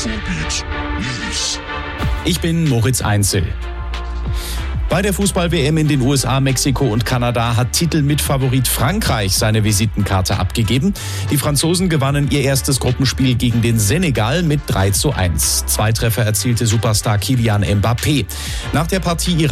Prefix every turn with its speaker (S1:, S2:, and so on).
S1: Ruhrgebiet News.
S2: Ich bin Moritz Einzel. Bei der Fußball-WM in den USA, Mexiko und Kanada hat Titelmitfavorit Frankreich seine Visitenkarte abgegeben. Die Franzosen gewannen ihr erstes Gruppenspiel gegen den Senegal mit 3:1. 2 Treffer erzielte Superstar Kylian Mbappé. Nach der Partie